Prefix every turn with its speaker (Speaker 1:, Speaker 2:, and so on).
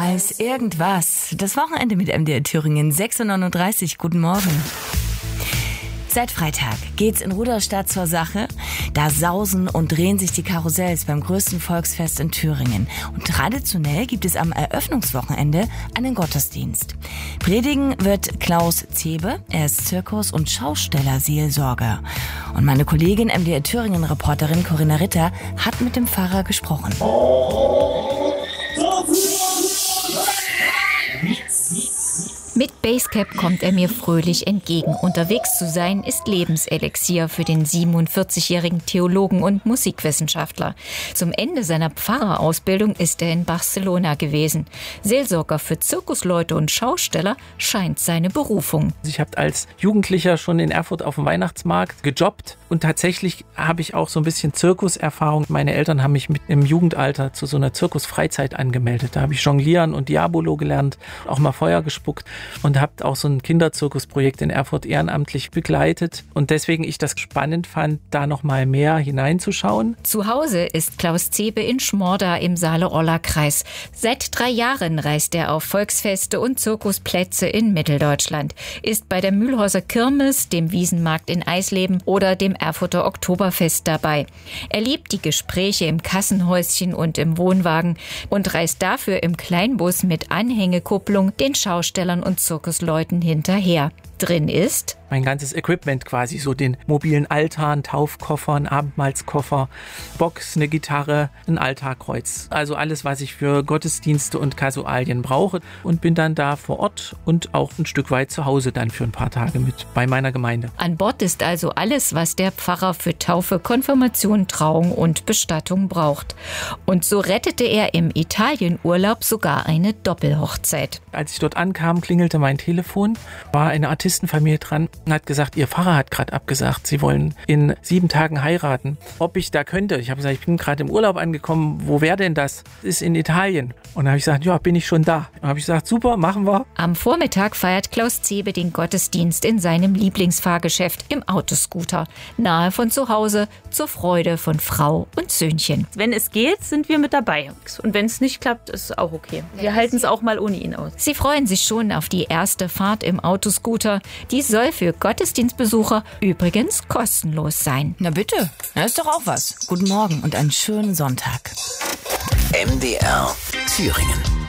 Speaker 1: als irgendwas. Das Wochenende mit MDR Thüringen, 6:39 Uhr. Guten Morgen. Seit Freitag geht's in Rudolstadt zur Sache. Da sausen und drehen sich die Karussells beim größten Volksfest in Thüringen. Und traditionell gibt es am Eröffnungswochenende einen Gottesdienst. Predigen wird Klaus Zebe. Er ist Zirkus- und Schausteller-Seelsorger. Und meine Kollegin MDR Thüringen-Reporterin Corinna Ritter hat mit dem Pfarrer gesprochen.
Speaker 2: Mit Basecap kommt er mir fröhlich entgegen. Unterwegs zu sein ist Lebenselixier für den 47-jährigen Theologen und Musikwissenschaftler. Zum Ende seiner Pfarrerausbildung ist er in Barcelona gewesen. Seelsorger für Zirkusleute und Schausteller scheint seine Berufung.
Speaker 3: Ich habe als Jugendlicher schon in Erfurt auf dem Weihnachtsmarkt gejobbt und tatsächlich habe ich auch so ein bisschen Zirkuserfahrung. Meine Eltern haben mich im Jugendalter zu so einer Zirkusfreizeit angemeldet. Da habe ich Jonglieren und Diabolo gelernt, auch mal Feuer gespuckt. Und habe auch so ein Kinderzirkusprojekt in Erfurt ehrenamtlich begleitet. Und deswegen ich das spannend fand, da noch mal mehr hineinzuschauen.
Speaker 2: Zu Hause ist Klaus Zebe in Schmorda im Saale-Orla-Kreis. Seit 3 Jahren reist er auf Volksfeste und Zirkusplätze in Mitteldeutschland. Ist bei der Mühlhäuser Kirmes, dem Wiesenmarkt in Eisleben oder dem Erfurter Oktoberfest dabei. Er liebt die Gespräche im Kassenhäuschen und im Wohnwagen und reist dafür im Kleinbus mit Anhängekupplung den Schaustellern und Zirkusleuten hinterher. Drin ist
Speaker 3: mein ganzes Equipment quasi, so den mobilen Altan, Taufkoffer, ein Abendmahlskoffer, Box, eine Gitarre, ein Altarkreuz. Also alles, was ich für Gottesdienste und Kasualien brauche und bin dann da vor Ort und auch ein Stück weit zu Hause dann für ein paar Tage mit bei meiner Gemeinde.
Speaker 2: An Bord ist also alles, was der Pfarrer für Taufe, Konfirmation, Trauung und Bestattung braucht. Und so rettete er im Italienurlaub sogar eine Doppelhochzeit.
Speaker 3: Als ich dort ankam, klingelte mein Telefon, war eine Artistenfamilie dran und hat gesagt, ihr Pfarrer hat gerade abgesagt, sie wollen in 7 Tagen heiraten. Ob ich da könnte? Ich habe gesagt, ich bin gerade im Urlaub angekommen, wo wäre denn das? Das ist in Italien. Und dann habe ich gesagt, ja, bin ich schon da. Dann habe ich gesagt, super, machen wir.
Speaker 2: Am Vormittag feiert Klaus Zebe den Gottesdienst in seinem Lieblingsfahrgeschäft im Autoscooter. Nahe von zu Hause, zur Freude von Frau und Söhnchen.
Speaker 4: Wenn es geht, sind wir mit dabei. Und wenn es nicht klappt, ist auch okay. Wir halten es auch mal ohne ihn aus.
Speaker 2: Sie freuen sich schon auf die erste Fahrt im Autoscooter. Die soll für Gottesdienstbesucher übrigens kostenlos sein.
Speaker 1: Na bitte, das ist doch auch was. Guten Morgen und einen schönen Sonntag.
Speaker 5: MDR Thüringen.